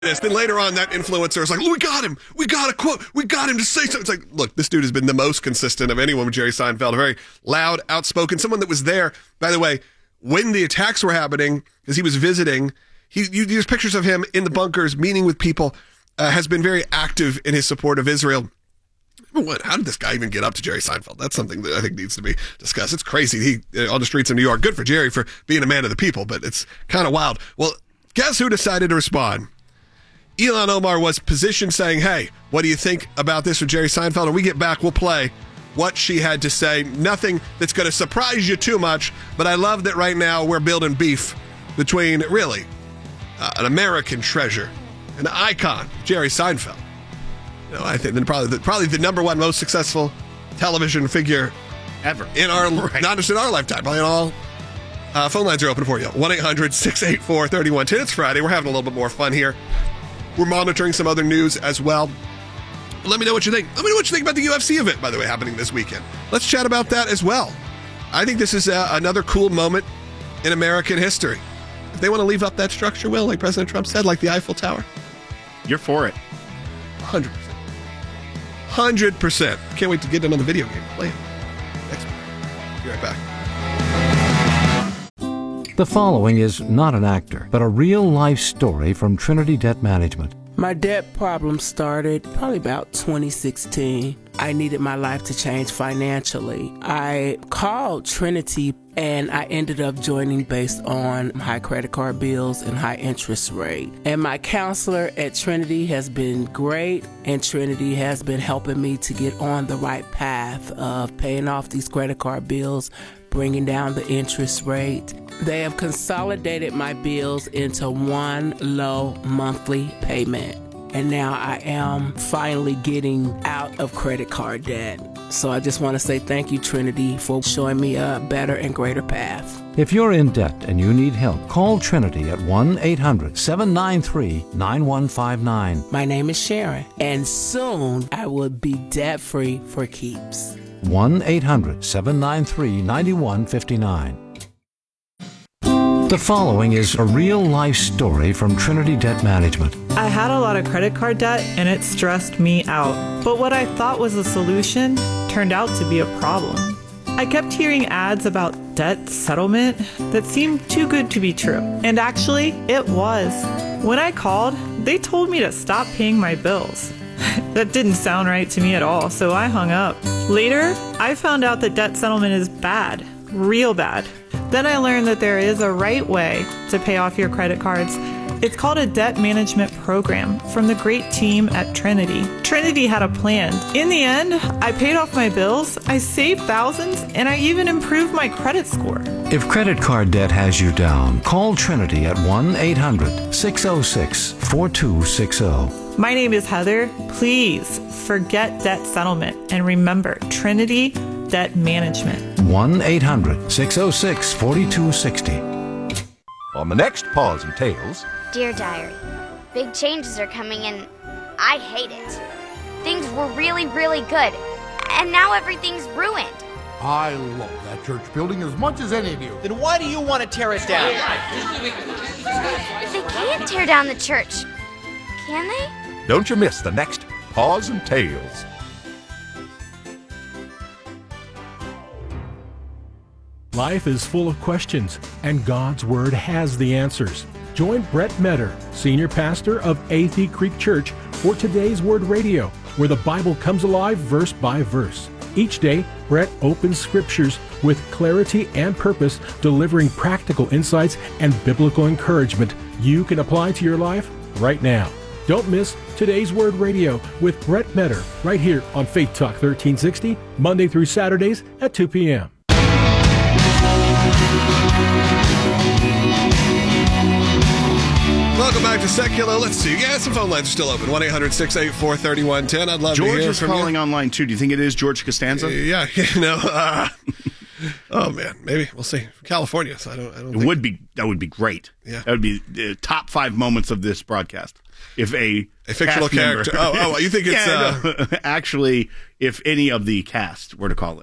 Then later on, that influencer is like, we got him. We got a quote. We got him to say something. It's like, look, this dude has been the most consistent of anyone with Jerry Seinfeld. A very loud, outspoken, someone that was there, by the way, when the attacks were happening, because he was visiting. There's pictures of him in the bunkers, meeting with people, has been very active in his support of Israel. How did this guy even get up to Jerry Seinfeld? That's something that I think needs to be discussed. It's crazy. He on the streets of New York. Good for Jerry for being a man of the people, but it's kind of wild. Well, guess who decided to respond? Ilhan Omar was positioned saying, hey, what do you think about this with Jerry Seinfeld? When we get back, we'll play what she had to say. Nothing that's going to surprise you too much, but I love that right now we're building beef between, really, an American treasure, an icon, Jerry Seinfeld. You know, I think probably the number one most successful television figure ever in our, not just in our lifetime, probably in all. Phone lines are open for you. 1-800-684-3110. It's Friday. We're having a little bit more fun here. We're monitoring some other news as well. Let me know what you think. Let me know what you think about the UFC event, by the way, happening this weekend. Let's chat about that as well. I think this is another cool moment in American history. If they want to leave up that structure, Will, like President Trump said, like the Eiffel Tower. You're for it. 100%. 100%. Can't wait to get them on the video game. Play it. Next week. Be right back. The following is not an actor, but a real-life story from Trinity Debt Management. My debt problem started probably about 2016. I needed my life to change financially. I called Trinity and I ended up joining based on high credit card bills and high interest rate. And my counselor at Trinity has been great, and Trinity has been helping me to get on the right path of paying off these credit card bills, bringing down the interest rate. They have consolidated my bills into one low monthly payment. And now I am finally getting out of credit card debt. So I just want to say thank you, Trinity, for showing me a better and greater path. If you're in debt and you need help, call Trinity at 1-800-793-9159. My name is Sharon, and soon I will be debt-free for keeps. 1-800-793-9159. The following is a real-life story from Trinity Debt Management. I had a lot of credit card debt and it stressed me out. But what I thought was a solution turned out to be a problem. I kept hearing ads about debt settlement that seemed too good to be true. And actually, it was. When I called, they told me to stop paying my bills. That didn't sound right to me at all, so I hung up. Later, I found out that debt settlement is bad, real bad. Then I learned that there is a right way to pay off your credit cards. It's called a debt management program from the great team at Trinity. Trinity had a plan. In the end, I paid off my bills, I saved thousands, and I even improved my credit score. If credit card debt has you down, call Trinity at 1-800-606-4260. My name is Heather. Please forget debt settlement and remember Trinity Debt Management. 1-800-606-4260. On the next Paws and Tales. Dear Diary, big changes are coming and I hate it. Things were really, really good, and now everything's ruined. I love that church building as much as any of you. Then why do you want to tear it down? They can't tear down the church, can they? Don't you miss the next Paws and Tales. Life is full of questions, and God's Word has the answers. Join Brett Metter, Senior Pastor of Athey Creek Church, for Today's Word Radio, where the Bible comes alive verse by verse. Each day, Brett opens scriptures with clarity and purpose, delivering practical insights and biblical encouragement you can apply to your life right now. Don't miss Today's Word Radio with Brett Metter right here on Faith Talk 1360, Monday through Saturdays at 2 p.m. Welcome back to Secular. Let's see. Yeah, some phone lines are still open. 1-800-684-3110. I'd love to hear from you. George is calling online, too. Do you think it is George Costanza? Yeah, oh, man. Maybe. We'll see. California, so I don't think... That would be great. Yeah. That would be the top 5 moments of this broadcast. If a fictional character... Oh, you think it's... Actually, if any of the cast were to call in.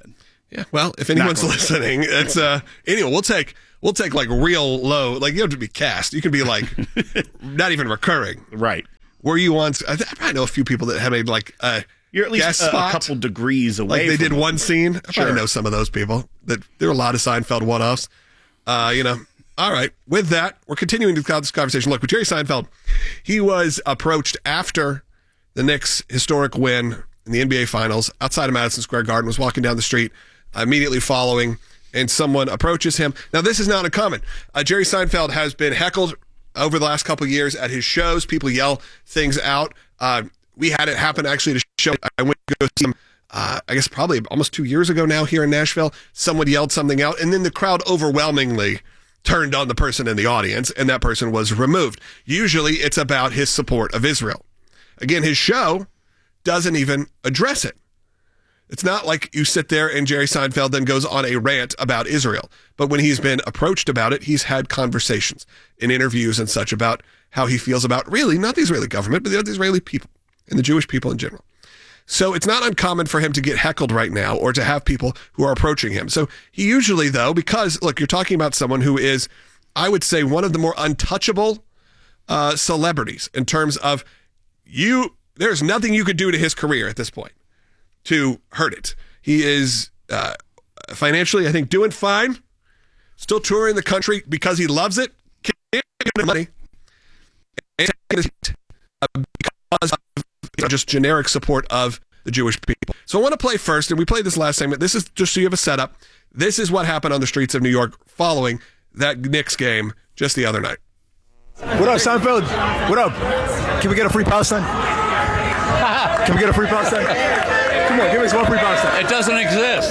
Yeah, well, if anyone's listening, it's anyway, we'll take like real low, like you have to be cast. You can be like not even recurring. Right. Were you once? I probably know a few people that have made like you're at least a couple degrees away. Like they did it. one scene. I probably know some of those people. That there were a lot of Seinfeld one-offs. All right. With that, we're continuing to this conversation. Look, with Jerry Seinfeld, he was approached after the Knicks' historic win in the NBA Finals outside of Madison Square Garden, was walking down the street immediately following, and someone approaches him. Now, this is not uncommon. Jerry Seinfeld has been heckled over the last couple of years at his shows. People yell things out. We had it happen actually at a show. I went to go see him, I guess probably almost 2 years ago now here in Nashville. Someone yelled something out, and then the crowd overwhelmingly turned on the person in the audience, and that person was removed. Usually it's about his support of Israel. Again, his show doesn't even address it. It's not like you sit there and Jerry Seinfeld then goes on a rant about Israel. But when he's been approached about it, he's had conversations in interviews and such about how he feels about really not the Israeli government, but the Israeli people and the Jewish people in general. So it's not uncommon for him to get heckled right now or to have people who are approaching him. So he usually, though, because, look, you're talking about someone who is, I would say, one of the more untouchable celebrities in terms of there's nothing you could do to his career at this point to hurt it. He is financially, I think, doing fine, still touring the country because he loves it, can't get money, and because of just generic support of the Jewish people. So I want to play first, and we played this last segment. This is just so you have a setup. This is what happened on the streets of New York following that Knicks game just the other night. What up, Seinfeld? What up? Can we get a free Palestine? Can we get a free Palestine? Come on, give us one free Palestine. It doesn't exist.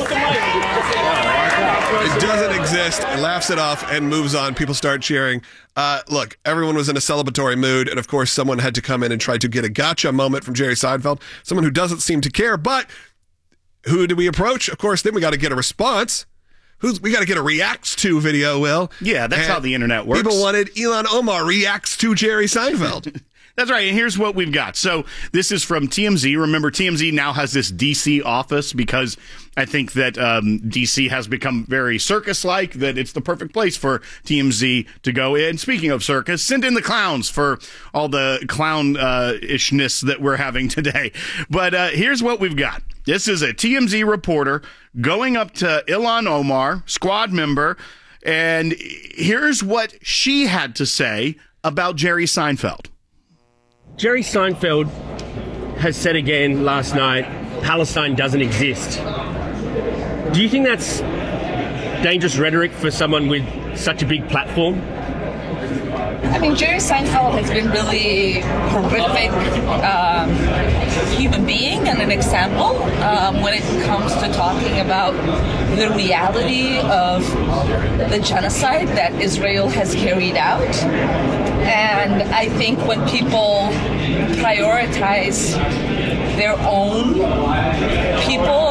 It doesn't exist. It laughs it off and moves on. People start cheering. Look, everyone was in a celebratory mood, and of course, someone had to come in and try to get a gotcha moment from Jerry Seinfeld, someone who doesn't seem to care. But who do we approach? Of course, then we got to get a response. We got to get a reacts to video, Will. Yeah, that's how the internet works. People wanted Ilhan Omar reacts to Jerry Seinfeld. That's right, and here's what we've got. So this is from TMZ. Remember, TMZ now has this D.C. office because I think that D.C. has become very circus-like, that it's the perfect place for TMZ to go in. Speaking of circus, send in the clowns for all the clown-ishness that we're having today. But here's what we've got. This is a TMZ reporter going up to Ilhan Omar, squad member, and here's what she had to say about Jerry Seinfeld. Jerry Seinfeld has said again last night, Palestine doesn't exist. Do you think that's dangerous rhetoric for someone with such a big platform? I mean, Jerry Seinfeld has been really horrific human being and an example when it comes to talking about the reality of the genocide that Israel has carried out. And I think when people prioritize their own people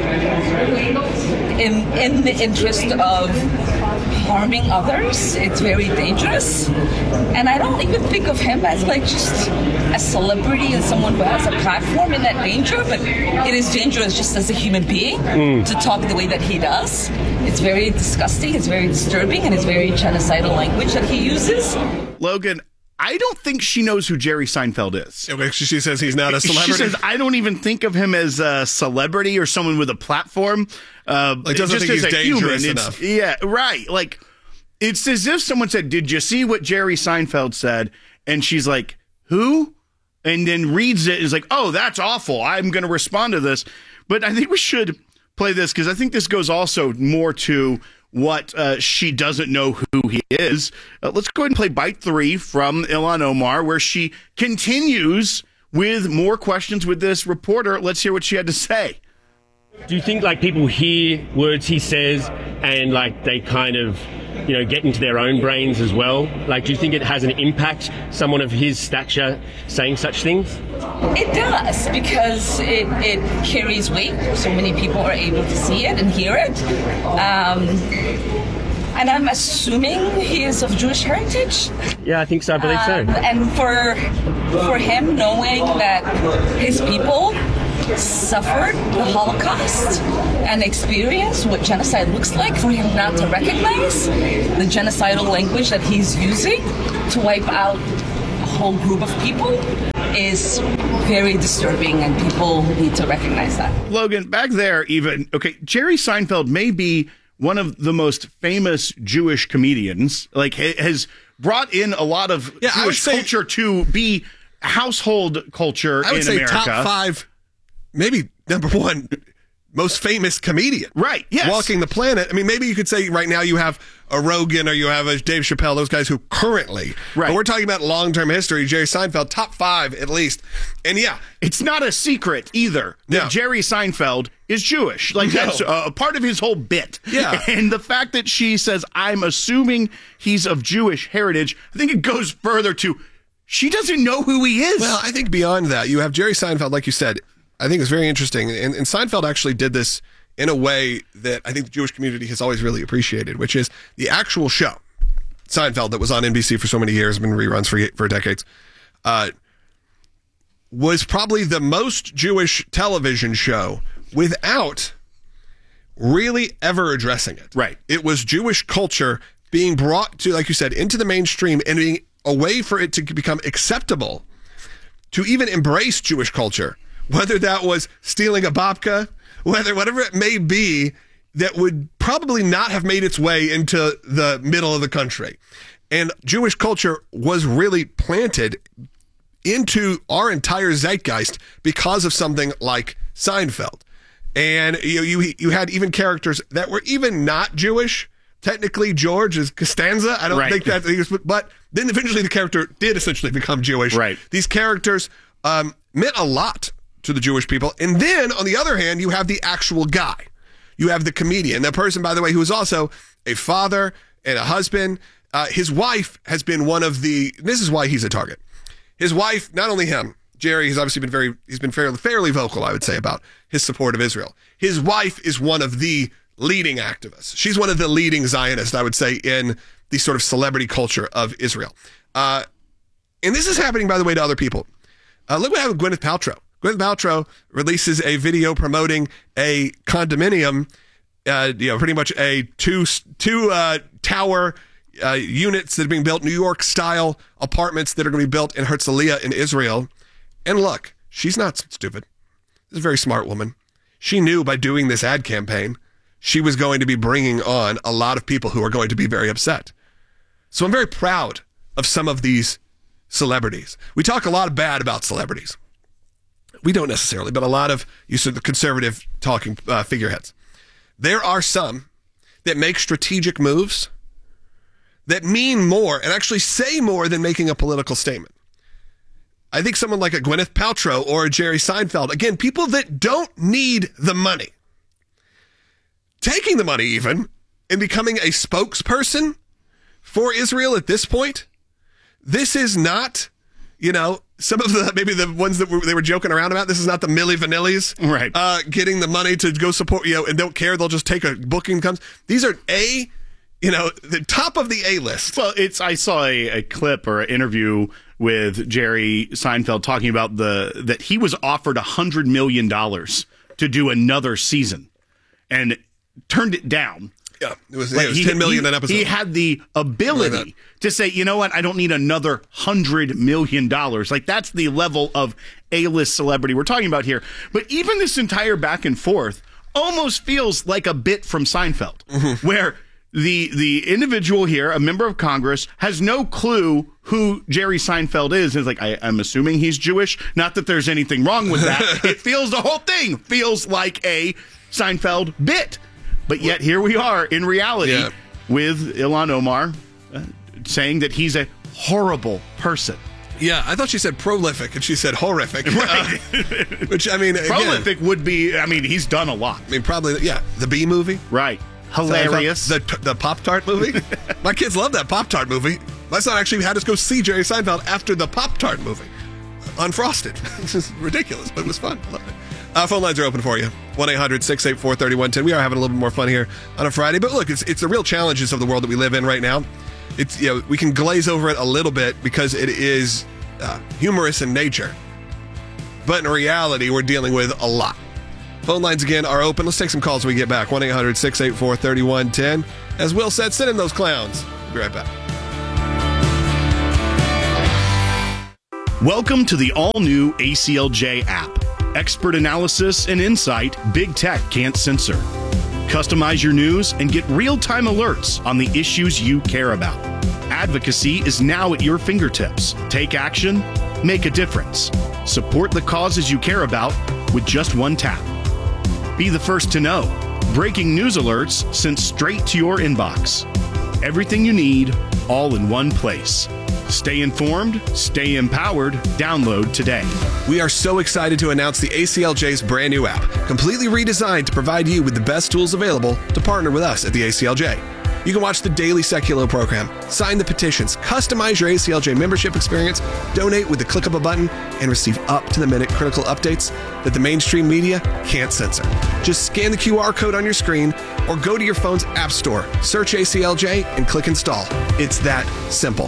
in the interest of harming others, it's very dangerous. And I don't even think of him as like just a celebrity and someone who has a platform in that danger, but it is dangerous just as a human being to talk the way that he does. It's very disgusting, it's very disturbing, and it's very genocidal language that he uses. Logan, I don't think she knows who Jerry Seinfeld is. Okay, she says he's not a celebrity. She says, I don't even think of him as a celebrity or someone with a platform. Like, doesn't think he's dangerous enough. Yeah, right. Like, it's as if someone said, did you see what Jerry Seinfeld said? And she's like, who? And then reads it and is like, oh, that's awful. I'm going to respond to this. But I think we should play this because I think this goes also more to what she doesn't know who he is. Let's go ahead and play bite 3 from Ilhan Omar, where she continues with more questions with this reporter. Let's hear what she had to say. Do you think like people hear words he says and like they kind of, you know, get into their own brains as well? Like, do you think it has an impact, someone of his stature saying such things? It does, because it carries weight. So many people are able to see it and hear it. And I'm assuming he is of Jewish heritage. Yeah, I think so. I believe so. And for him knowing that his people suffered the Holocaust and experienced what genocide looks like, for him not to recognize the genocidal language that he's using to wipe out a whole group of people is very disturbing, and people need to recognize that. Logan, back there even, okay, Jerry Seinfeld may be one of the most famous Jewish comedians, like has brought in a lot of Jewish culture to be household culture I would in say America. top 5, maybe number 1 most famous comedian. Right, yes. Walking the planet. I mean, maybe you could say right now you have a Rogan or you have a Dave Chappelle, those guys who currently. Right. But we're talking about long-term history. Jerry Seinfeld, top 5 at least. And yeah. It's not a secret either that Jerry Seinfeld is Jewish. Like, that's a part of his whole bit. Yeah. And the fact that she says, I'm assuming he's of Jewish heritage, I think it goes further to, she doesn't know who he is. Well, I think beyond that, you have Jerry Seinfeld, like you said, I think it's very interesting. And Seinfeld actually did this in a way that I think the Jewish community has always really appreciated, which is the actual show, Seinfeld, that was on NBC for so many years, been reruns for decades, was probably the most Jewish television show without really ever addressing it. Right. It was Jewish culture being brought to, like you said, into the mainstream and being a way for it to become acceptable to even embrace Jewish culture. Whether that was stealing a babka, whatever it may be, that would probably not have made its way into the middle of the country. And Jewish culture was really planted into our entire zeitgeist because of something like Seinfeld. And you had even characters that were even not Jewish. Technically, George is Costanza. I don't think that, but then eventually the character did essentially become Jewish. Right. These characters meant a lot to the Jewish people. And then, on the other hand, you have the actual guy. You have the comedian. That person, by the way, who is also a father and a husband. His wife has been one of the... This is why he's a target. His wife, not only him, Jerry has obviously been fairly vocal, I would say, about his support of Israel. His wife is one of the leading activists. She's one of the leading Zionists, I would say, in the sort of celebrity culture of Israel. And this is happening, by the way, to other people. Look what happened with Gwyneth Paltrow. Gwyneth Paltrow releases a video promoting a condominium, pretty much a two tower units that are being built, New York style apartments that are going to be built in Herzliya in Israel. And look, she's not stupid. This is a very smart woman. She knew by doing this ad campaign, she was going to be bringing on a lot of people who are going to be very upset. So I'm very proud of some of these celebrities. We talk a lot of bad about celebrities. We don't necessarily, but a lot of the conservative talking figureheads. There are some that make strategic moves that mean more and actually say more than making a political statement. I think someone like a Gwyneth Paltrow or a Jerry Seinfeld, again, people that don't need the money, taking the money even and becoming a spokesperson for Israel at this point. This is not, some of maybe the ones that they were joking around about. This is not the Milli Vanillis, right? Getting the money to go support, and don't care. They'll just take a booking comes. These are the top of the A list. Well, I saw a clip or an interview with Jerry Seinfeld talking about that he was offered $100 million to do another season and turned it down. Yeah, it was $10 million an episode. He had the ability to say, you know what, I don't need another $100 million. Like, that's the level of A-list celebrity we're talking about here. But even this entire back and forth almost feels like a bit from Seinfeld, where the individual here, a member of Congress, has no clue who Jerry Seinfeld is. It's like, I'm assuming he's Jewish. Not that there's anything wrong with that. The whole thing feels like a Seinfeld bit. But yet here we are in reality with Ilhan Omar saying that he's a horrible person. Yeah, I thought she said prolific and she said horrific. Right. Which, I mean, prolific would be, he's done a lot. I mean, probably, the Bee Movie. Right. Hilarious. The Pop-Tart movie. My kids love that Pop-Tart movie. My son actually had us go see Jerry Seinfeld after the Pop-Tart movie. Unfrosted. This is ridiculous, but it was fun. I loved it. Phone lines are open for you. 1-800-684-3110. We are having a little bit more fun here on a Friday. But look, it's the real challenges of the world that we live in right now. It's we can glaze over it a little bit because it is humorous in nature. but in reality, we're dealing with a lot. Phone lines again are open. Let's take some calls when we get back. 1-800-684-3110. As Will said, send in those clowns. We'll be right back. Welcome to the all-new ACLJ app. Expert analysis and insight big tech can't censor. Customize your news and get real-time alerts on the issues you care about. Advocacy is now at your fingertips. Take action, make a difference. Support the causes you care about with just one tap. Be the first to know. Breaking news alerts sent straight to your inbox. Everything you need, all in one place. Stay informed, stay empowered. Download today. We are so excited to announce the ACLJ's brand new app, completely redesigned to provide you with the best tools available to partner with us at the ACLJ. You can watch the daily Seculo program, sign the petitions, customize your ACLJ membership experience, donate with the click of a button, and receive up-to-the-minute critical updates that the mainstream media can't censor. Just scan the QR code on your screen or go to your phone's app store, search ACLJ, and click install. It's that simple.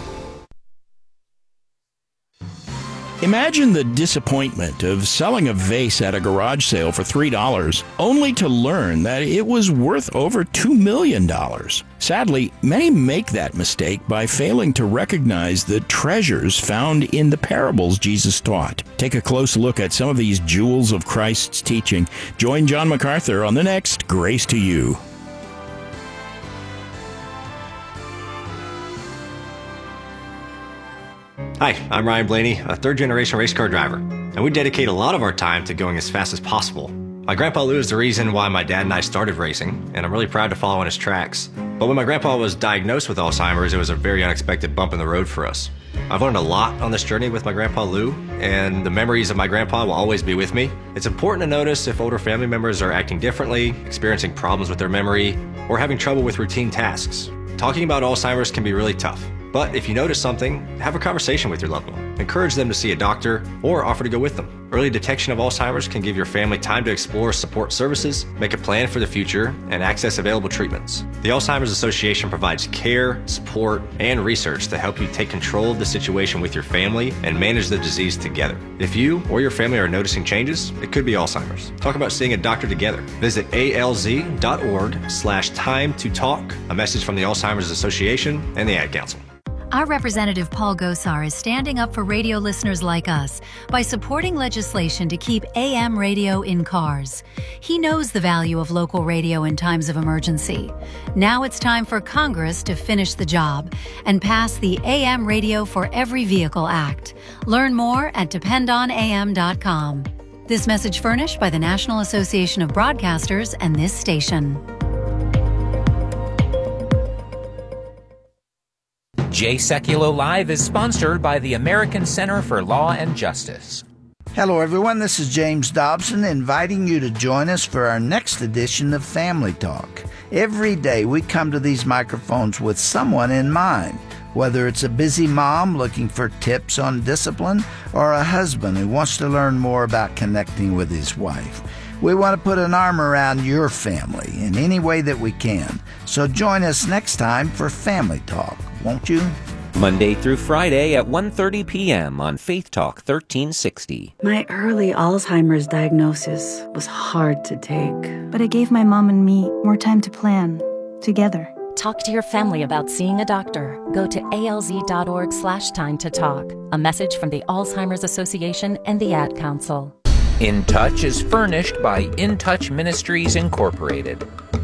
Imagine the disappointment of selling a vase at a garage sale for $3, only to learn that it was worth over $2 million. Sadly, many make that mistake by failing to recognize the treasures found in the parables Jesus taught. Take a close look at some of these jewels of Christ's teaching. Join John MacArthur on the next Grace to You. Hi, I'm Ryan Blaney, a third-generation race car driver, and we dedicate a lot of our time to going as fast as possible. My grandpa Lou is the reason why my dad and I started racing, and I'm really proud to follow in his tracks. But when my grandpa was diagnosed with Alzheimer's, it was a very unexpected bump in the road for us. I've learned a lot on this journey with my grandpa Lou, and the memories of my grandpa will always be with me. It's important to notice if older family members are acting differently, experiencing problems with their memory, or having trouble with routine tasks. Talking about Alzheimer's can be really tough. But if you notice something, have a conversation with your loved one. Encourage them to see a doctor or offer to go with them. Early detection of Alzheimer's can give your family time to explore support services, make a plan for the future, and access available treatments. The Alzheimer's Association provides care, support, and research to help you take control of the situation with your family and manage the disease together. If you or your family are noticing changes, it could be Alzheimer's. Talk about seeing a doctor together. Visit alz.org/time to talk. A message from the Alzheimer's Association and the Ad Council. Our Representative Paul Gosar is standing up for radio listeners like us by supporting legislation to keep AM radio in cars. He knows the value of local radio in times of emergency. Now it's time for Congress to finish the job and pass the AM Radio for Every Vehicle Act. Learn more at dependonam.com. This message furnished by the National Association of Broadcasters and this station. Jay Sekulow Live is sponsored by the American Center for Law and Justice. Hello, everyone. This is James Dobson inviting you to join us for our next edition of Family Talk. Every day we come to these microphones with someone in mind, whether it's a busy mom looking for tips on discipline or a husband who wants to learn more about connecting with his wife. We want to put an arm around your family in any way that we can. So join us next time for Family Talk, won't you? Monday through Friday at 1:30 p.m. on Faith Talk 1360. My early Alzheimer's diagnosis was hard to take, but it gave my mom and me more time to plan together. Talk to your family about seeing a doctor. Go to alz.org/time to talk. A message from the Alzheimer's Association and the Ad Council. In Touch is furnished by In Touch Ministries Incorporated.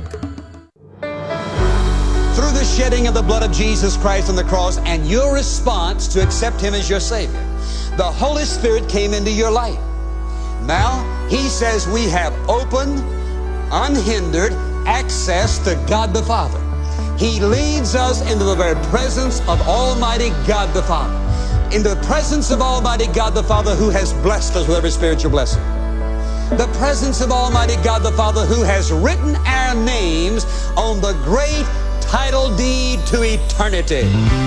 Through the shedding of the blood of Jesus Christ on the cross and your response to accept Him as your Savior, the Holy Spirit came into your life. Now, He says we have open, unhindered access to God the Father. He leads us into the very presence of Almighty God the Father. In the presence of Almighty God the Father, who has blessed us with every spiritual blessing. The presence of Almighty God the Father, who has written our names on the great title deed to eternity.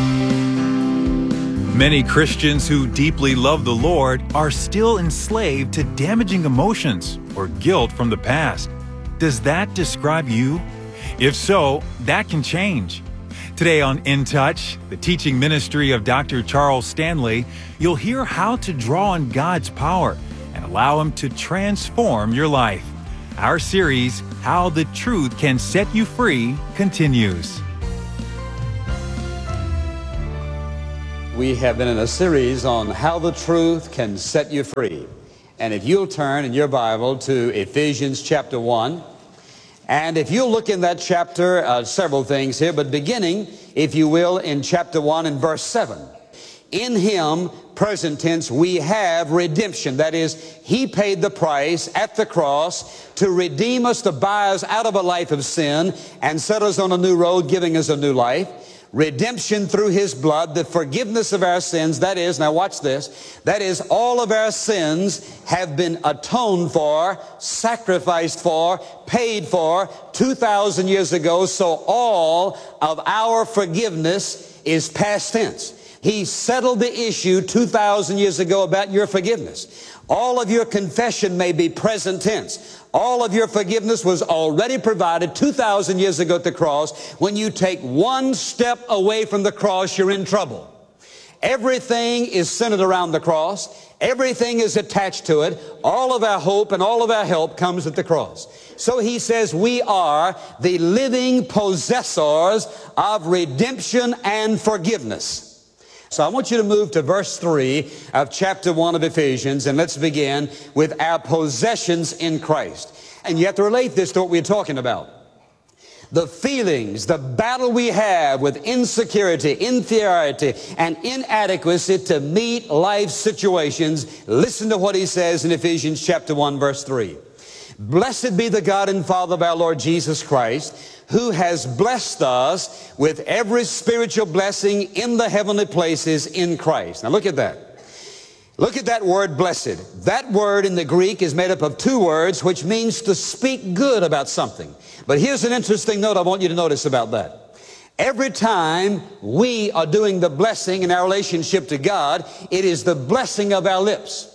Many Christians who deeply love the Lord are still enslaved to damaging emotions or guilt from the past. Does that describe you? If so, that can change. Today on In Touch, the teaching ministry of Dr. Charles Stanley, you'll hear how to draw on God's power and allow Him to transform your life. Our series, How the Truth Can Set You Free, continues. We have been in a series on how the truth can set you free. And if you'll turn in your Bible to Ephesians chapter 1, and if you'll look in that chapter, several things here, but beginning, if you will, in chapter 1 and verse 7. In Him, present tense, we have redemption. That is, He paid the price at the cross to redeem us, to buy us out of a life of sin and set us on a new road, giving us a new life. Redemption through His blood, the forgiveness of our sins. That is, now watch this, that is, all of our sins have been atoned for, sacrificed for, paid for 2,000 years ago. So all of our forgiveness is past tense. He settled the issue 2,000 years ago about your forgiveness. All of your confession may be present tense. All of your forgiveness was already provided 2,000 years ago at the cross. When you take one step away from the cross, you're in trouble. Everything is centered around the cross. Everything is attached to it. All of our hope and all of our help comes at the cross. So he says we are the living possessors of redemption and forgiveness. So I want you to move to verse 3 of chapter 1 of Ephesians, and let's begin with our possessions in Christ. And you have to relate this to what we're talking about. The feelings, the battle we have with insecurity, inferiority, and inadequacy to meet life situations. Listen to what he says in Ephesians chapter 1, verse 3. Blessed be the God and Father of our Lord Jesus Christ, who has blessed us with every spiritual blessing in the heavenly places in Christ. Now look at that. Look at that word blessed. That word in the Greek is made up of two words, which means to speak good about something. But here's an interesting note I want you to notice about that. Every time we are doing the blessing in our relationship to God, it is the blessing of our lips.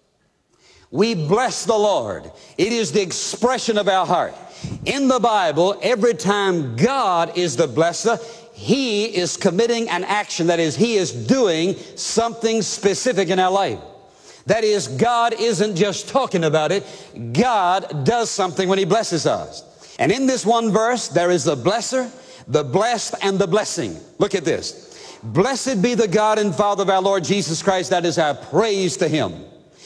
We bless the Lord. It is the expression of our heart. In the Bible, every time God is the blesser, He is committing an action. That is, He is doing something specific in our life. That is, God isn't just talking about it. God does something when He blesses us. And in this one verse, there is the blesser, the blessed, and the blessing. Look at this. Blessed be the God and Father of our Lord Jesus Christ. That is our praise to Him.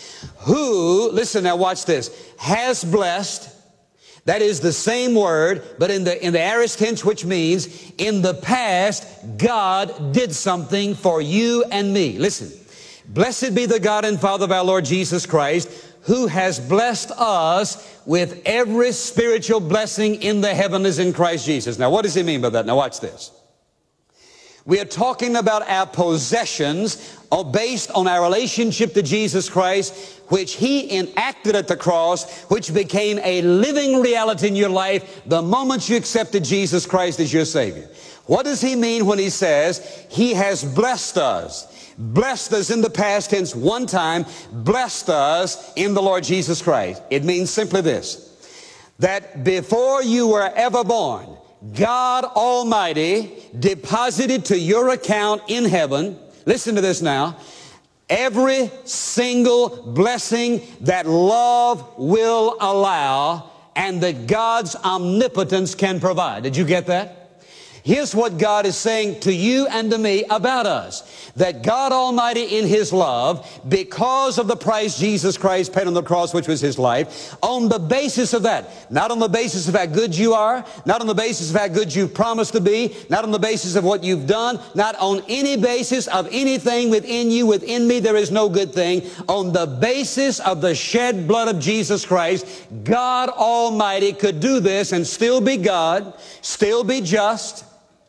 Who, listen now, watch this, has blessed. That is the same word, but in the aorist tense, which means in the past, God did something for you and me. Listen, blessed be the God and Father of our Lord Jesus Christ, who has blessed us with every spiritual blessing in the heavens in Christ Jesus. Now, what does he mean by that? Now, watch this. We are talking about our possessions based on our relationship to Jesus Christ, which He enacted at the cross, which became a living reality in your life the moment you accepted Jesus Christ as your Savior. What does He mean when He says He has blessed us? Blessed us in the past tense one time, blessed us in the Lord Jesus Christ. It means simply this, that before you were ever born, God Almighty deposited to your account in heaven, listen to this now, every single blessing that love will allow and that God's omnipotence can provide. Did you get that? Here's what God is saying to you and to me about us. That God Almighty in His love, because of the price Jesus Christ paid on the cross, which was His life, on the basis of that, not on the basis of how good you are, not on the basis of how good you've promised to be, not on the basis of what you've done, not on any basis of anything within you, within me, there is no good thing. On the basis of the shed blood of Jesus Christ, God Almighty could do this and still be God, still be just,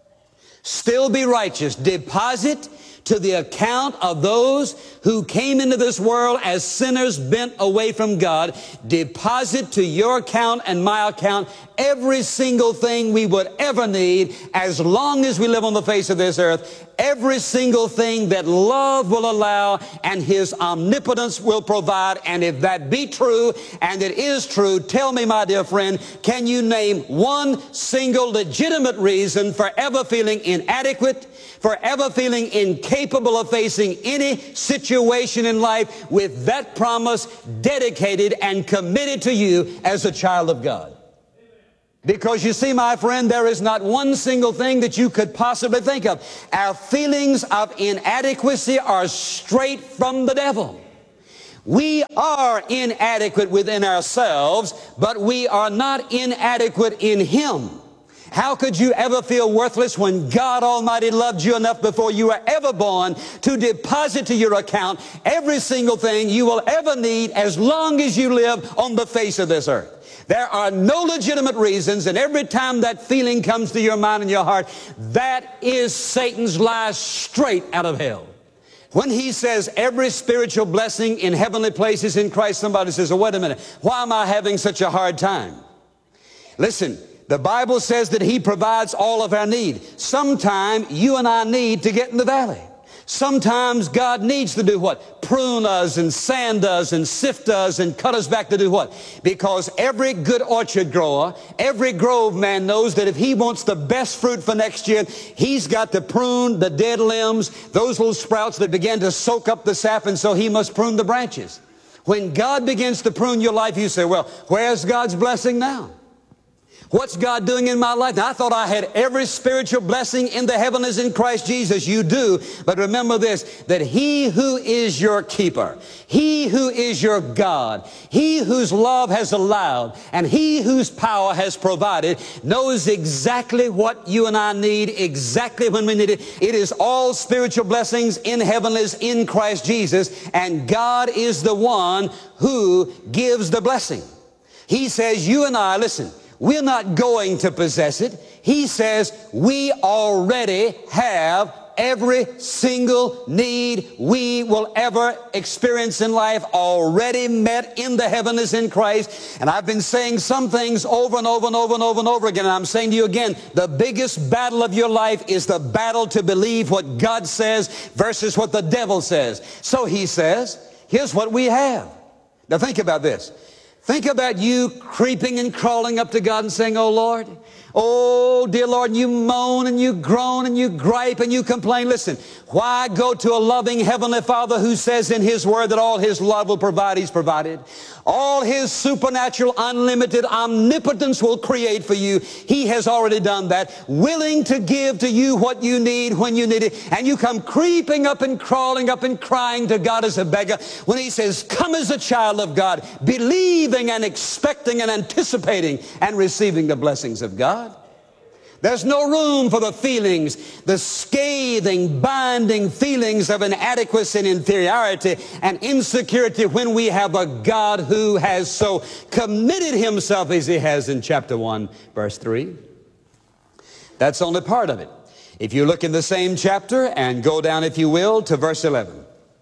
still be righteous. Deposit to the account of those who came into this world as sinners bent away from God. Deposit to your account and my account every single thing we would ever need as long as we live on the face of this earth. Every single thing that love will allow and His omnipotence will provide. And if that be true, and it is true, tell me, my dear friend, can you name one single legitimate reason for ever feeling inadequate, for ever feeling incapable, capable of facing any situation in life with that promise dedicated and committed to you as a child of God. Because you see, my friend, there is not one single thing that you could possibly think of. Our feelings of inadequacy are straight from the devil. We are inadequate within ourselves, but we are not inadequate in Him. How could you ever feel worthless when God Almighty loved you enough before you were ever born to deposit to your account every single thing you will ever need as long as you live on the face of this earth? There are no legitimate reasons, and every time that feeling comes to your mind and your heart, that is Satan's lie straight out of hell. When he says every spiritual blessing in heavenly places in Christ, somebody says, oh, wait a minute, why am I having such a hard time? Listen, the Bible says that He provides all of our need. Sometime you and I need to get in the valley. Sometimes God needs to do what? Prune us and sand us and sift us and cut us back to do what? Because every good orchard grower, every grove man knows that if he wants the best fruit for next year, he's got to prune the dead limbs, those little sprouts that begin to soak up the sap, and so he must prune the branches. When God begins to prune your life, you say, well, where's God's blessing now? What's God doing in my life? Now, I thought I had every spiritual blessing in the heavens in Christ Jesus. You do. But remember this, that He who is your keeper, He who is your God, He whose love has allowed, and He whose power has provided, knows exactly what you and I need, exactly when we need it. It is all spiritual blessings in heavenlies in Christ Jesus. And God is the one who gives the blessing. He says, you and I, listen, we're not going to possess it. He says we already have every single need we will ever experience in life already met in the heavens in Christ. And I've been saying some things over and over and over and over and over again. And I'm saying to you again, the biggest battle of your life is the battle to believe what God says versus what the devil says. So He says, here's what we have. Now think about this. Think about you creeping and crawling up to God and saying, oh, Lord, oh, dear Lord, and you moan and you groan and you gripe and you complain. Listen, why go to a loving Heavenly Father who says in His Word that all His love will provide? He's provided. All His supernatural, unlimited omnipotence will create for you. He has already done that, willing to give to you what you need when you need it. And you come creeping up and crawling up and crying to God as a beggar when He says, come as a child of God, believing and expecting and anticipating and receiving the blessings of God. There's no room for the feelings, the scathing, binding feelings of inadequacy and inferiority and insecurity when we have a God who has so committed Himself as He has in chapter 1, verse 3. That's only part of it. If you look in the same chapter and go down, if you will, to verse 11.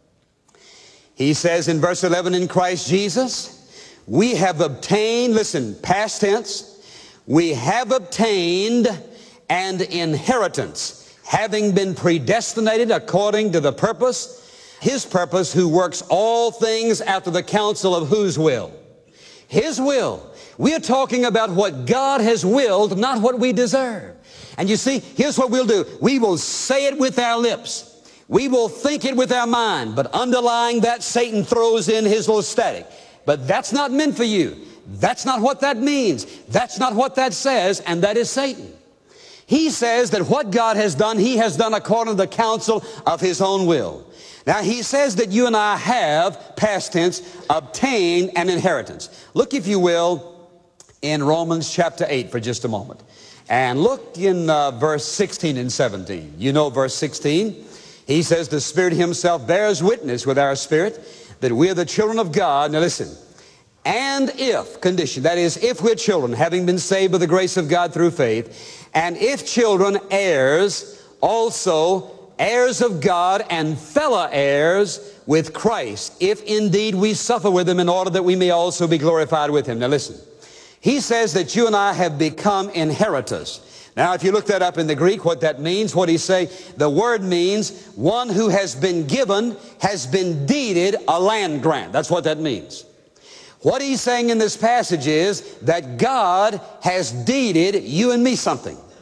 He says in verse 11, in Christ Jesus, we have obtained, listen, past tense, we have obtained an inheritance, having been predestinated according to the purpose, His purpose, who works all things after the counsel of whose will? His will. We're talking about what God has willed, not what we deserve. And you see, here's what we'll do. We will say it with our lips. We will think it with our mind. But underlying that, Satan throws in his little static. But that's not meant for you. That's not what that means. That's not what that says, and that is Satan. He says that what God has done, He has done according to the counsel of His own will. Now, He says that you and I have, past tense, obtained an inheritance. Look, if you will, in Romans chapter 8 for just a moment. And look in verse 16 and 17. You know verse 16. He says, the Spirit Himself bears witness with our spirit that we are the children of God. Now listen. And if, condition, that is, if we're children, having been saved by the grace of God through faith, and if children, heirs, also heirs of God and fellow heirs with Christ, if indeed we suffer with Him in order that we may also be glorified with Him. Now listen, He says that you and I have become inheritors. Now, if you look that up in the Greek, what that means, what he say, the word means one who has been given, has been deeded a land grant. That's what that means. What he's saying in this passage is that God has deeded you and me something.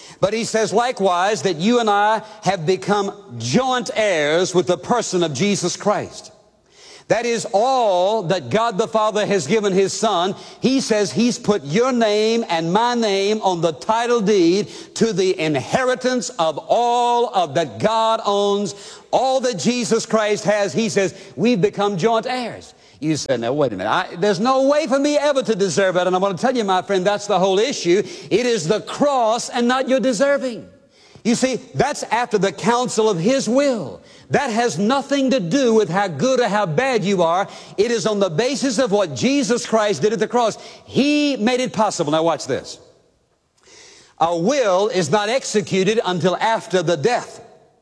But he says likewise that you and I have become joint heirs with the person of Jesus Christ. That is all that God the Father has given his Son. He says he's put your name and my name on the title deed to the inheritance of all of that God owns, all that Jesus Christ has. He says we've become joint heirs. You said, now wait a minute, there's no way for me ever to deserve it. And I'm going to tell you, my friend, that's the whole issue. It is the cross and not your deserving. You see, that's after the counsel of his will. That has nothing to do with how good or how bad you are. It is on the basis of what Jesus Christ did at the cross. He made it possible. Now watch this. A will is not executed until after the death.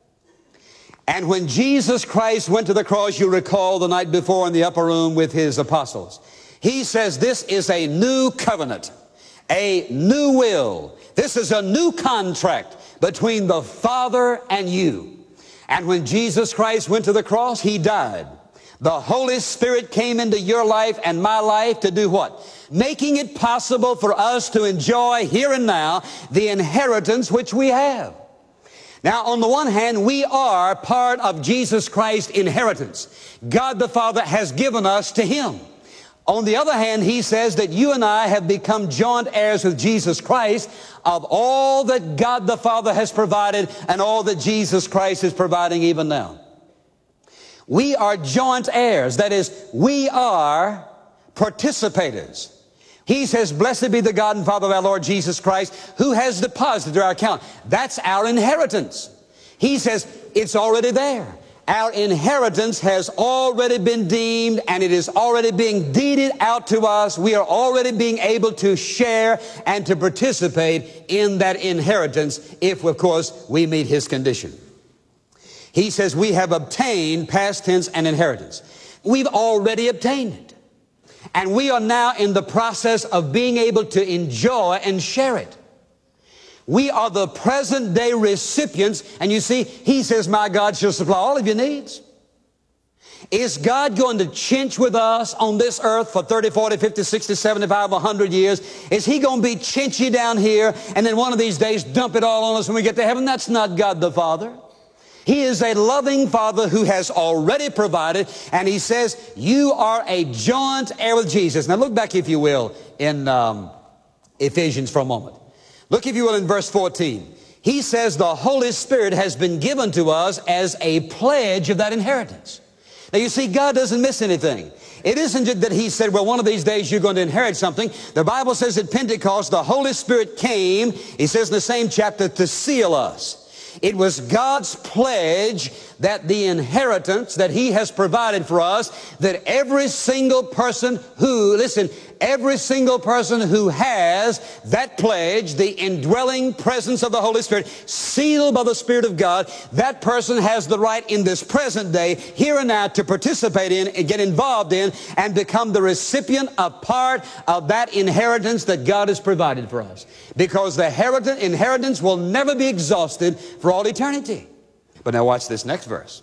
And when Jesus Christ went to the cross, you recall the night before in the upper room with his apostles, he says this is a new covenant, a new will. This is a new contract between the Father and you. And when Jesus Christ went to the cross, he died. The Holy Spirit came into your life and my life to do what? Making it possible for us to enjoy here and now the inheritance which we have. Now, on the one hand, we are part of Jesus Christ's inheritance. God the Father has given us to him. On the other hand, he says that you and I have become joint heirs with Jesus Christ of all that God the Father has provided and all that Jesus Christ is providing even now. We are joint heirs. That is, we are participators. He says, blessed be the God and Father of our Lord Jesus Christ, who has deposited our account. That's our inheritance. He says, it's already there. Our inheritance has already been deemed and it is already being deeded out to us. We are already being able to share and to participate in that inheritance if, of course, we meet his condition. He says we have obtained, past tense, an inheritance. We've already obtained it. And we are now in the process of being able to enjoy and share it. We are the present day recipients. And you see, he says, my God shall supply all of your needs. Is God going to chinch with us on this earth for 30, 40, 50, 60, 75, 100 years? Is he going to be chinchy down here and then one of these days dump it all on us when we get to heaven? That's not God the Father. He is a loving Father who has already provided, and he says, you are a joint heir with Jesus. Now look back, if you will, in Ephesians for a moment. Look, if you will, in verse 14. He says the Holy Spirit has been given to us as a pledge of that inheritance. Now you see, God doesn't miss anything. It isn't that he said, well, one of these days you're going to inherit something. The Bible says at Pentecost, the Holy Spirit came, he says in the same chapter, to seal us. It was God's pledge that the inheritance that he has provided for us, that every single person who, listen, every single person who has that pledge, the indwelling presence of the Holy Spirit, sealed by the Spirit of God, that person has the right in this present day, here and now, to participate in and get involved in and become the recipient, a part of that inheritance that God has provided for us. Because the inheritance will never be exhausted for all eternity. But now watch this next verse.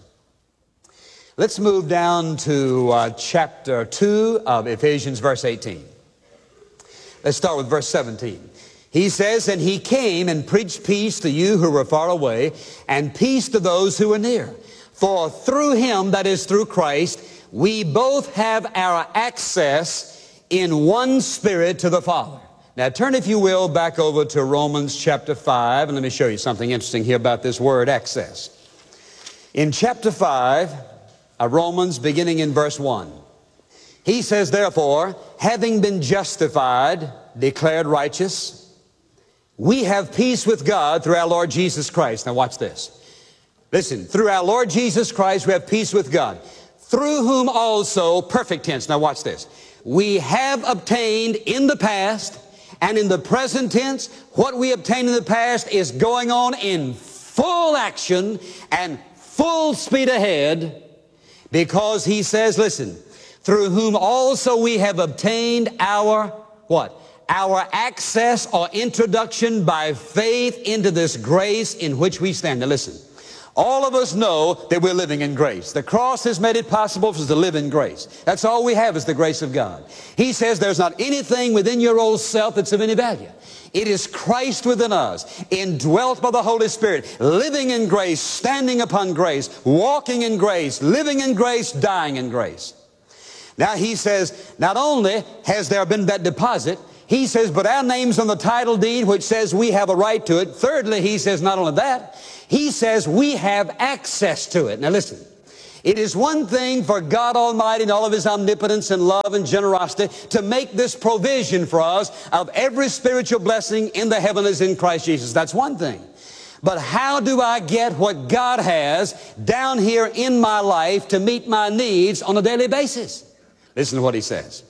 Let's move down to chapter 2 of Ephesians, verse 18. Let's start with verse 17. He says, and he came and preached peace to you who were far away, and peace to those who were near. For through him, that is through Christ, we both have our access in one Spirit to the Father. Now turn, if you will, back over to Romans chapter 5, and let me show you something interesting here about this word access. In chapter 5 of Romans, beginning in verse 1, he says, therefore, having been justified, declared righteous, we have peace with God through our Lord Jesus Christ. Now watch this. Listen, through our Lord Jesus Christ, we have peace with God, through whom also, perfect tense, now watch this, we have obtained in the past and in the present tense, what we obtained in the past is going on in full action and full speed ahead, because he says, listen, through whom also we have obtained our, what? Our access or introduction by faith into this grace in which we stand. Now listen, All of us know that we're living in grace. The cross has made it possible for us to live in grace. That's all we have is the grace of God. He says there's not anything within your old self that's of any value. It is Christ within us, indwelt by the Holy Spirit, living in grace, standing upon grace, walking in grace, living in grace, dying in grace. Now he says, not only has there been that deposit, he says, but our name's on the title deed, which says we have a right to it. Thirdly, he says, not only that, he says we have access to it. Now listen, it is one thing for God Almighty and all of His omnipotence and love and generosity to make this provision for us of every spiritual blessing in the heavens in Christ Jesus. That's one thing. But how do I get what God has down here in my life to meet my needs on a daily basis? Listen to what he says.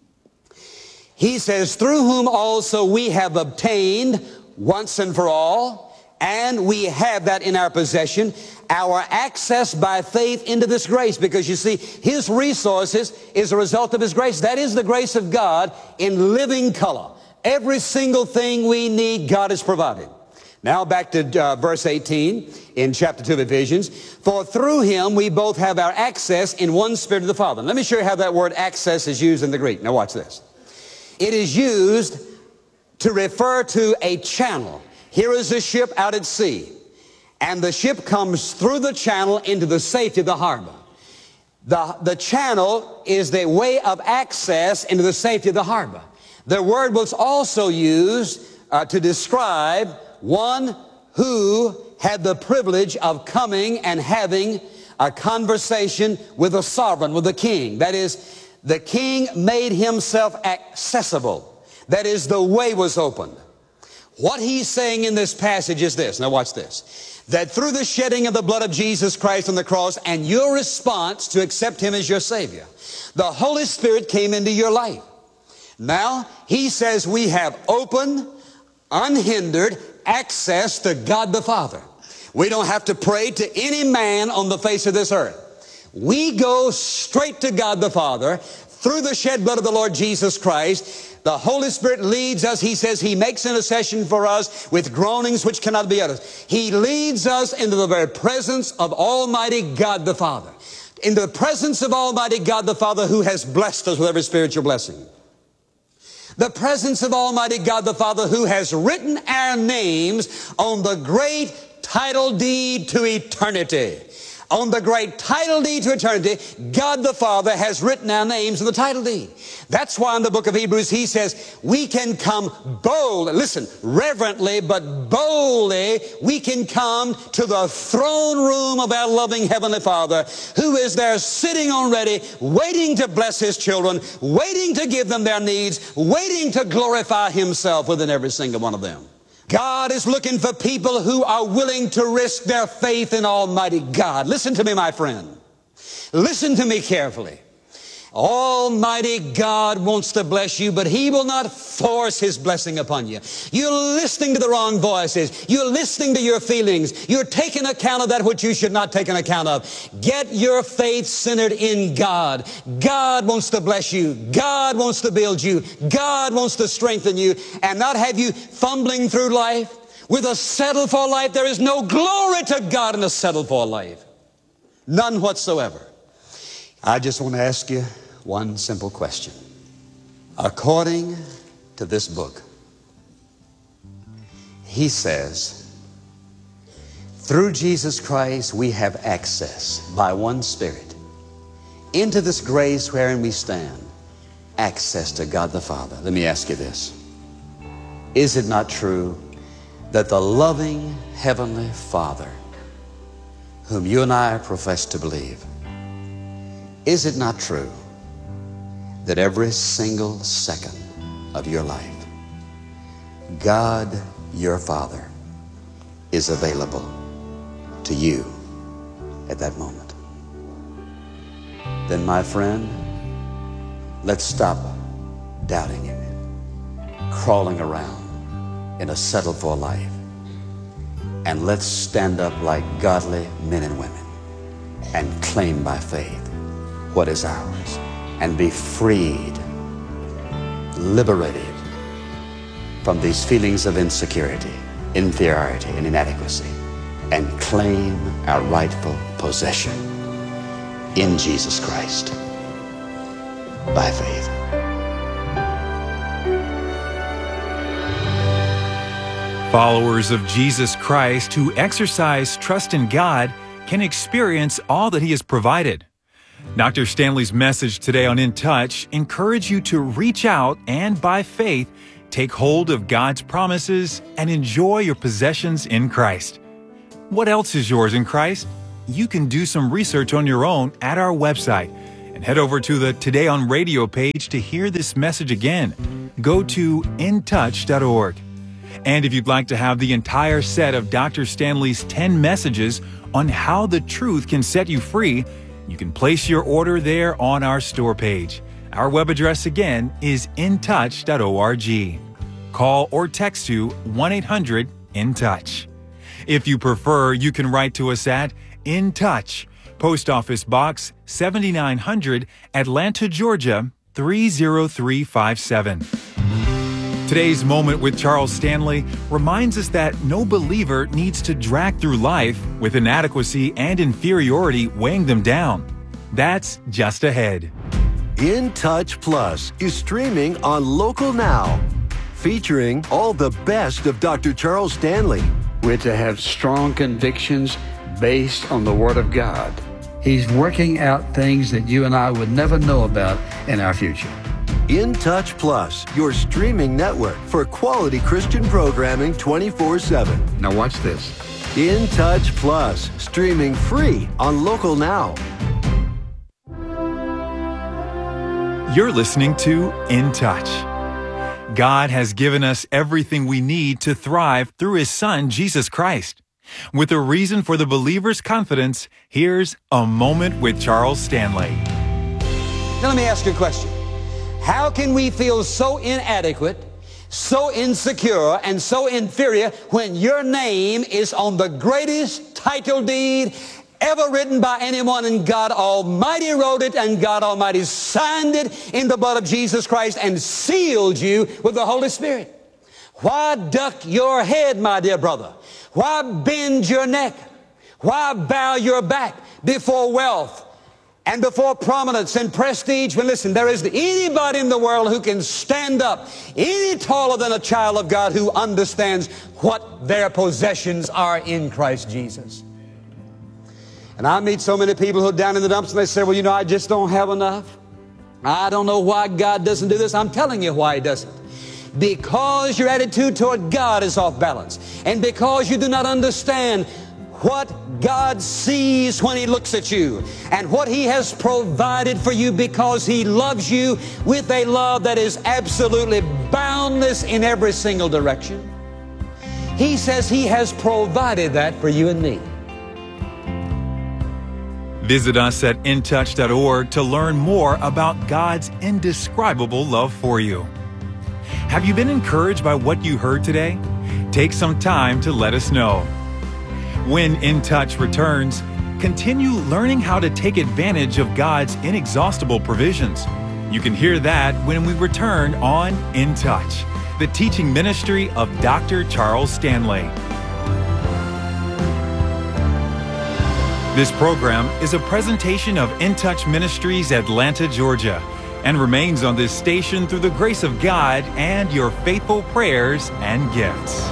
He says, through whom also we have obtained once and for all, and we have that in our possession, our access by faith into this grace. Because you see, His resources is a result of His grace. That is the grace of God in living color. Every single thing we need, God has provided. Now back to verse 18 in chapter 2 of Ephesians. For through Him we both have our access in one Spirit to the Father. Let me show you how that word access is used in the Greek. Now watch this. It is used to refer to a channel. Here is a ship out at sea, and the ship comes through the channel into the safety of the harbor. The channel is the way of access into the safety of the harbor. The word was also used to describe one who had the privilege of coming and having a conversation with a sovereign, with a king. That is, the king made himself accessible. That is, the way was opened. What he's saying in this passage is this. Now watch this. That through the shedding of the blood of Jesus Christ on the cross and your response to accept Him as your Savior, the Holy Spirit came into your life. Now, he says we have open, unhindered access to God the Father. We don't have to pray to any man on the face of this earth. We go straight to God the Father through the shed blood of the Lord Jesus Christ. The Holy Spirit leads us. He says He makes intercession for us with groanings which cannot be uttered. He leads us into the very presence of Almighty God the Father. Into the presence of Almighty God the Father, who has blessed us with every spiritual blessing. The presence of Almighty God the Father, who has written our names on the great title deed to eternity. On the great title deed to eternity, God the Father has written our names in the title deed. That's why in the book of Hebrews he says we can come boldly, listen, reverently but boldly, we can come to the throne room of our loving Heavenly Father, who is there sitting on ready, waiting to bless His children, waiting to give them their needs, waiting to glorify Himself within every single one of them. God is looking for people who are willing to risk their faith in Almighty God. Listen to me, my friend. Listen to me carefully. Almighty God wants to bless you, but He will not force His blessing upon you. You're listening to the wrong voices. You're listening to your feelings. You're taking account of that which you should not take an account of. Get your faith centered in God. God wants to bless you. God wants to build you. God wants to strengthen you and not have you fumbling through life with a settled for life. There is no glory to God in a settled for life. None whatsoever. I just want to ask you one simple question. According to this book, he says, through Jesus Christ we have access by one Spirit into this grace wherein we stand, access to God the Father. Let me ask you this. Is it not true that the loving Heavenly Father, whom you and I profess to believe, is it not true that every single second of your life, God, your Father, is available to you at that moment? Then, my friend, let's stop doubting Him, crawling around in a settled for life, and let's stand up like godly men and women and claim by faith what is ours, and be freed, liberated from these feelings of insecurity, inferiority, and inadequacy, and claim our rightful possession in Jesus Christ by faith. Followers of Jesus Christ who exercise trust in God can experience all that He has provided. Dr. Stanley's message today on In Touch encourages you to reach out and, by faith, take hold of God's promises and enjoy your possessions in Christ. What else is yours in Christ? You can do some research on your own at our website and head over to the Today on Radio page to hear this message again. Go to intouch.org. And if you'd like to have the entire set of Dr. Stanley's 10 messages on how the truth can set you free, you can place your order there on our store page. Our web address again is intouch.org. Call or text to 1-800-IN-TOUCH. If you prefer, you can write to us at In Touch, Post Office Box 7900, Atlanta, Georgia 30357. Today's Moment with Charles Stanley reminds us that no believer needs to drag through life with inadequacy and inferiority weighing them down. That's just ahead. In Touch Plus is streaming on Local Now, featuring all the best of Dr. Charles Stanley. We're to have strong convictions based on the Word of God. He's working out things that you and I would never know about in our future. In Touch Plus, your streaming network for quality Christian programming 24/7. Now watch this. In Touch Plus, streaming free on Local Now. You're listening to In Touch. God has given us everything we need to thrive through His Son, Jesus Christ. With a reason for the believer's confidence, here's A Moment with Charles Stanley. Now let me ask you a question. How can we feel so inadequate, so insecure, and so inferior when your name is on the greatest title deed ever written by anyone, and God Almighty wrote it, and God Almighty signed it in the blood of Jesus Christ and sealed you with the Holy Spirit? Why duck your head, my dear brother? Why bend your neck? Why bow your back before wealth and before prominence and prestige? When, listen, there isn't anybody in the world who can stand up any taller than a child of God who understands what their possessions are in Christ Jesus. And I meet so many people who are down in the dumps and they say, well, you know, I just don't have enough. I don't know why God doesn't do this. I'm telling you why He doesn't. Because your attitude toward God is off balance. And because you do not understand what God sees when He looks at you and what He has provided for you, because He loves you with a love that is absolutely boundless in every single direction. He says He has provided that for you and me. Visit us at intouch.org to learn more about God's indescribable love for you. Have you been encouraged by what you heard today? Take some time to let us know. When In Touch returns, continue learning how to take advantage of God's inexhaustible provisions. You can hear that when we return on In Touch, the teaching ministry of Dr. Charles Stanley. This program is a presentation of In Touch Ministries, Atlanta, Georgia, and remains on this station through the grace of God and your faithful prayers and gifts.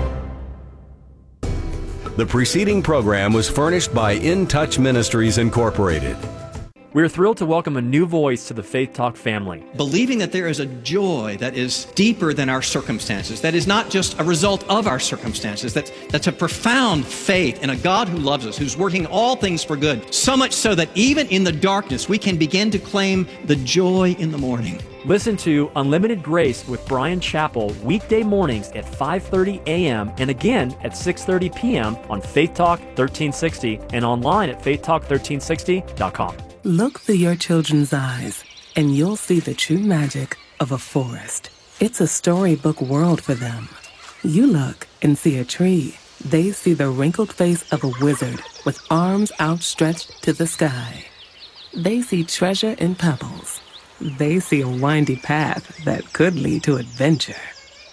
The preceding program was furnished by In Touch Ministries, Incorporated. We're thrilled to welcome a new voice to the Faith Talk family. Believing that there is a joy that is deeper than our circumstances, that is not just a result of our circumstances, that's a profound faith in a God who loves us, who's working all things for good, so much so that even in the darkness we can begin to claim the joy in the morning. Listen to Unlimited Grace with Brian Chappell weekday mornings at 5:30 a.m. and again at 6:30 p.m. on Faith Talk 1360 and online at faithtalk1360.com. Look through your children's eyes, and you'll see the true magic of a forest. It's a storybook world for them. You look and see a tree. They see the wrinkled face of a wizard with arms outstretched to the sky. They see treasure in pebbles. They see a windy path that could lead to adventure.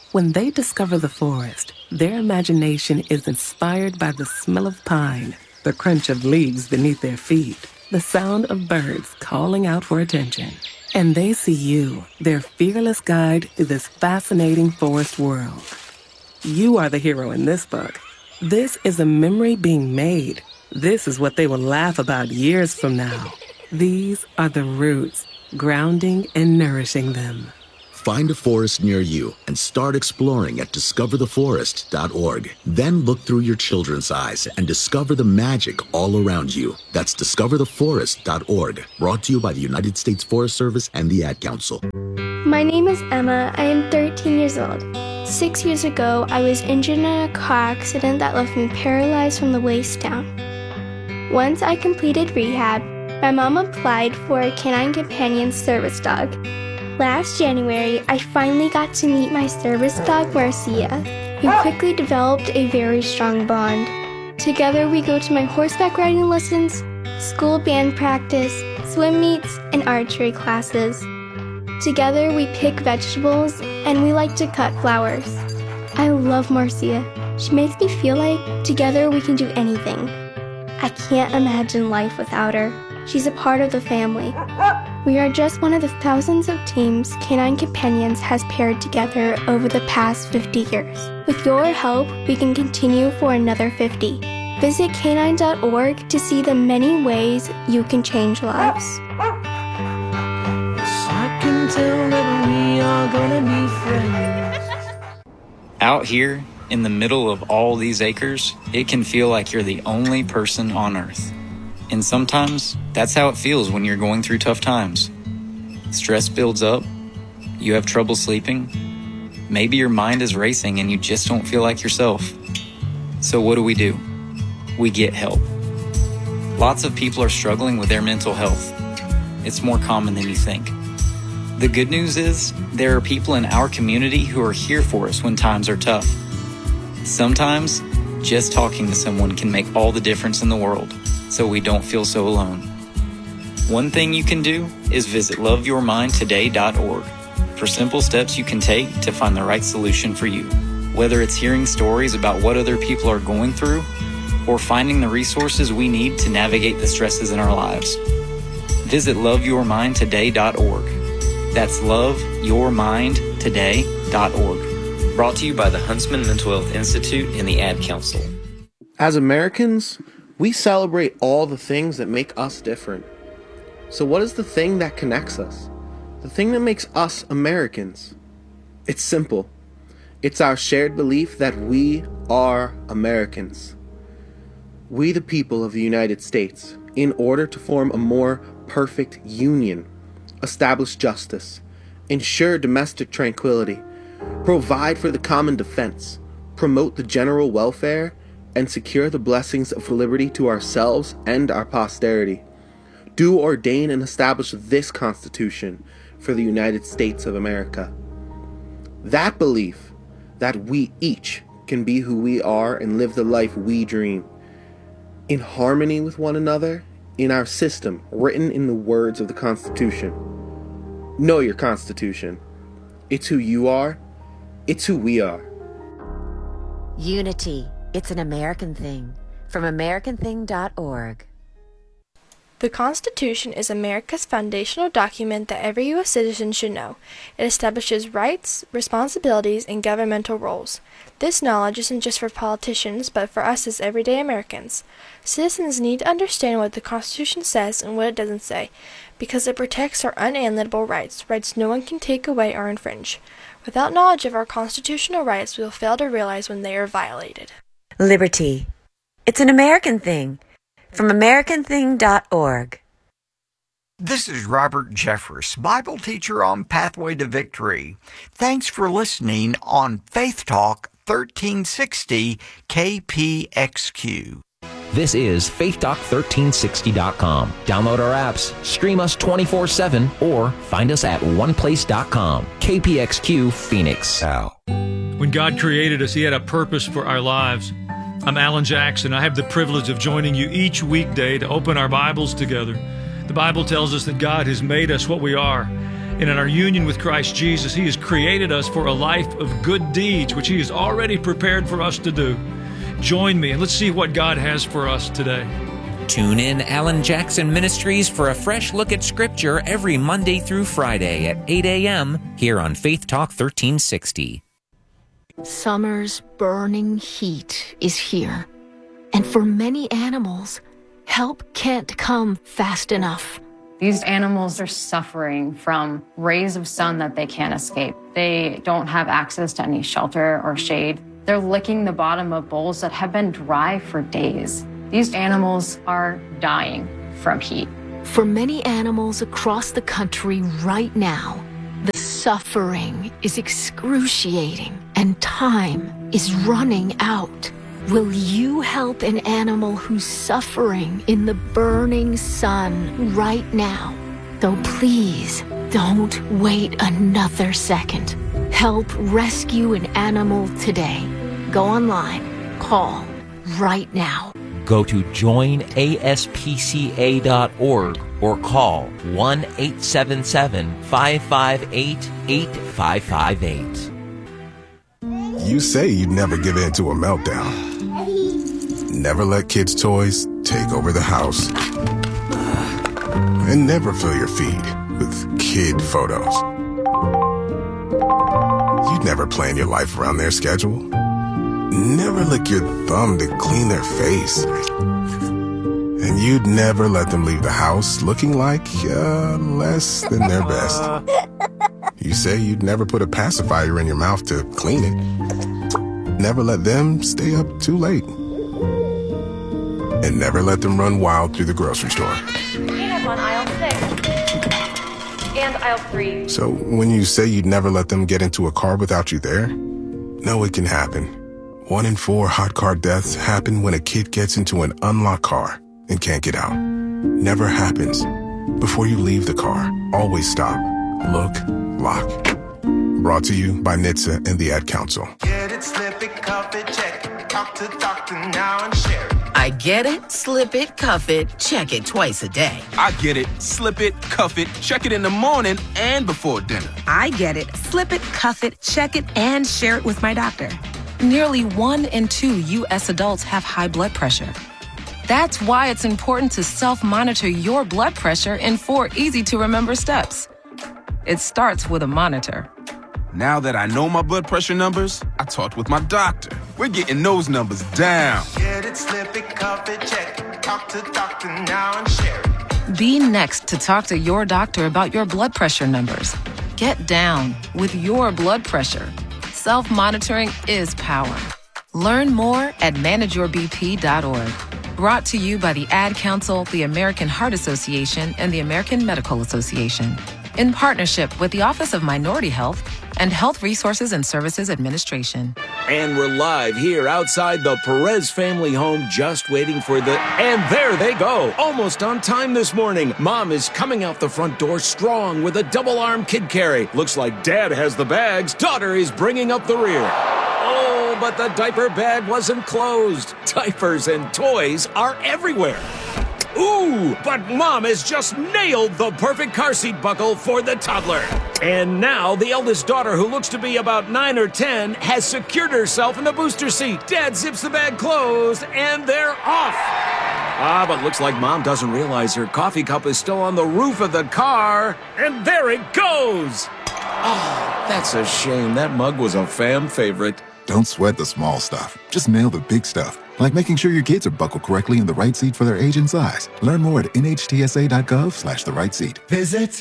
When they discover the forest, their imagination is inspired by the smell of pine, the crunch of leaves beneath their feet, the sound of birds calling out for attention. And they see you, their fearless guide through this fascinating forest world. You are the hero in this book. This is a memory being made. This is what they will laugh about years from now. These are the roots, grounding and nourishing them. Find a forest near you and start exploring at discovertheforest.org. Then look through your children's eyes and discover the magic all around you. That's discovertheforest.org. Brought to you by the United States Forest Service and the Ad Council. My name is Emma. I am 13 years old. 6 years ago, I was injured in a car accident that left me paralyzed from the waist down. Once I completed rehab, my mom applied for a Canine Companion service dog. Last January, I finally got to meet my service dog, Marcia. We quickly developed a very strong bond. Together, we go to my horseback riding lessons, school band practice, swim meets, and archery classes. Together, we pick vegetables, and we like to cut flowers. I love Marcia. She makes me feel like together we can do anything. I can't imagine life without her. She's a part of the family. We are just one of the thousands of teams Canine Companions has paired together over the past 50 years. With your help, we can continue for another 50. Visit canine.org to see the many ways you can change lives. I can tell that we are gonna be friends. Out here, in the middle of all these acres, it can feel like you're the only person on Earth. And sometimes, that's how it feels when you're going through tough times. Stress builds up, you have trouble sleeping, maybe your mind is racing and you just don't feel like yourself. So what do? We get help. Lots of people are struggling with their mental health. It's more common than you think. The good news is, there are people in our community who are here for us when times are tough. Sometimes, just talking to someone can make all the difference in the world, so we don't feel so alone. One thing you can do is visit loveyourmindtoday.org for simple steps you can take to find the right solution for you. Whether it's hearing stories about what other people are going through, or finding the resources we need to navigate the stresses in our lives. Visit loveyourmindtoday.org. That's loveyourmindtoday.org. Brought to you by the Huntsman Mental Health Institute and the Ad Council. As Americans, we celebrate all the things that make us different. So what is the thing that connects us? The thing that makes us Americans? It's simple. It's our shared belief that we are Americans. We, the people of the United States, in order to form a more perfect union, establish justice, ensure domestic tranquility, provide for the common defense, promote the general welfare, and secure the blessings of liberty to ourselves and our posterity, do ordain and establish this Constitution for the United States of America. That belief that we each can be who we are and live the life we dream, in harmony with one another, in our system written in the words of the Constitution. Know your Constitution. It's who you are. It's who we are. Unity. It's an American thing. From AmericanThing.org. The Constitution is America's foundational document that every U.S. citizen should know. It establishes rights, responsibilities, and governmental roles. This knowledge isn't just for politicians, but for us as everyday Americans. Citizens need to understand what the Constitution says and what it doesn't say, because it protects our unalienable rights, rights no one can take away or infringe. Without knowledge of our constitutional rights, we will fail to realize when they are violated. Liberty. It's an American thing. From AmericanThing.org. This is Robert Jeffress, Bible teacher on Pathway to Victory. Thanks for listening on Faith Talk 1360 KPXQ. This is FaithTalk1360.com. Download our apps, stream us 24/7, or find us at oneplace.com. KPXQ Phoenix. When God created us, He had a purpose for our lives. I'm Alan Jackson. I have the privilege of joining you each weekday to open our Bibles together. The Bible tells us that God has made us what we are, And in our union with Christ Jesus, He has created us for a life of good deeds, which He has already prepared for us to do. Join me and let's see what God has for us today. Tune in Alan Jackson Ministries for a fresh look at Scripture every Monday through Friday at 8 a.m. here on Faith Talk 1360. Summer's burning heat is here, and for many animals, help can't come fast enough. These animals are suffering from rays of sun that they can't escape. They don't have access to any shelter or shade. They're licking the bottom of bowls that have been dry for days. These animals are dying from heat. For many animals across the country right now, the suffering is excruciating and time is running out. Will you help an animal who's suffering in the burning sun right now? So please don't wait another second. Help rescue an animal today. Go online. Call right now. Go to joinaspca.org or call 1-877-558-8558. You say you'd never give in to a meltdown. Never let kids' toys take over the house. And never fill your feed with kid photos. You'd never plan your life around their schedule. Never lick your thumb to clean their face. And you'd never let them leave the house looking like less than their best. You say you'd never put a pacifier in your mouth to clean it. Never let them stay up too late. And never let them run wild through the grocery store. Peanuts on aisle 6 and aisle 3. So when you say you'd never let them get into a car without you there, know it can happen. 1 in 4 hot car deaths happen when a kid gets into an unlocked car and can't get out. Never happens. Before you leave the car, always stop, look, lock. Brought to you by NHTSA and the Ad Council. Get it, slip it, cuff it, check it. Talk to doctor now and share it. I get it, slip it, cuff it, check it twice a day. I get it, slip it, cuff it, check it in the morning and before dinner. I get it, slip it, cuff it, check it, and share it with my doctor. Nearly 1 in 2 U.S. adults have high blood pressure. That's why it's important to self-monitor your blood pressure in 4 easy-to-remember steps. It starts with a monitor. Now that I know my blood pressure numbers, I talked with my doctor. We're getting those numbers down. Get it, slip it, cuff it, check it. Talk to doctor now and share it. Be next to talk to your doctor about your blood pressure numbers. Get down with your blood pressure. Self-monitoring is power. Learn more at manageyourbp.org. Brought to you by the Ad Council, the American Heart Association, and the American Medical Association. In partnership with the Office of Minority Health and Health Resources and Services Administration. And we're live here outside the Perez family home, just waiting for the... And there they go! Almost on time this morning. Mom is coming out the front door strong with a double-arm kid carry. Looks like Dad has the bags. Daughter is bringing up the rear. Oh, but the diaper bag wasn't closed. Diapers and toys are everywhere. Ooh, but Mom has just nailed the perfect car seat buckle for the toddler. And now the eldest daughter, who looks to be about 9 or 10, has secured herself in the booster seat. Dad zips the bag closed, and they're off. But looks like Mom doesn't realize her coffee cup is still on the roof of the car. And there it goes. Oh, that's a shame. That mug was a fam favorite. Don't sweat the small stuff. Just nail the big stuff. Like making sure your kids are buckled correctly in the right seat for their age and size. Learn more at nhtsa.gov/the right seat. Visit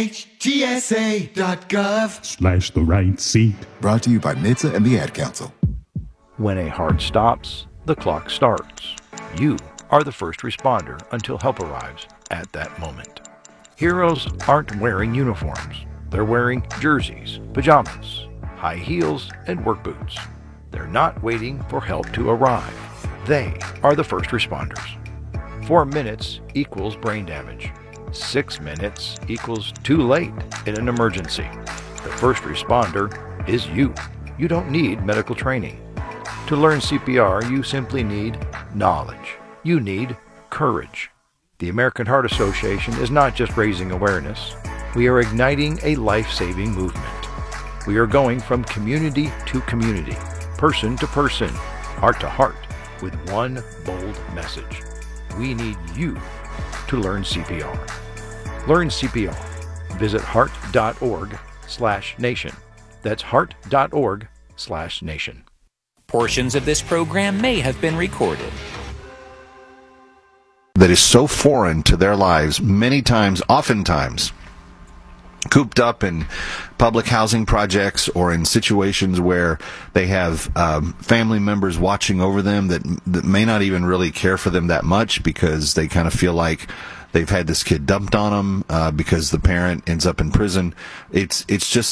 nhtsa.gov/the right seat. Brought to you by NHTSA and the Ad Council. When a heart stops, the clock starts. You are the first responder until help arrives at that moment. Heroes aren't wearing uniforms. They're wearing jerseys, pajamas, high heels, and work boots. They're not waiting for help to arrive. They are the first responders. 4 minutes equals brain damage. 6 minutes equals too late in an emergency. The first responder is you. You don't need medical training. To learn CPR, you simply need knowledge. You need courage. The American Heart Association is not just raising awareness. We are igniting a life-saving movement. We are going from community to community, person to person, heart to heart, with one bold message. We need you to learn CPR. Learn CPR. Visit heart.org/nation. That's heart.org/nation. Portions of this program may have been recorded. That is so foreign to their lives, many times, oftentimes, cooped up in public housing projects or in situations where they have family members watching over them that may not even really care for them that much because they kind of feel like they've had this kid dumped on them because the parent ends up in prison. It's just